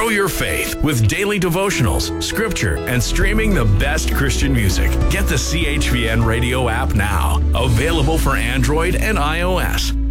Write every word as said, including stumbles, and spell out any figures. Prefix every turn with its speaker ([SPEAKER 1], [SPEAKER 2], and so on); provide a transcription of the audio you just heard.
[SPEAKER 1] Grow your faith with daily devotionals, scripture, and streaming the best Christian music. Get the C H V N Radio app now. Available for Android and iOS.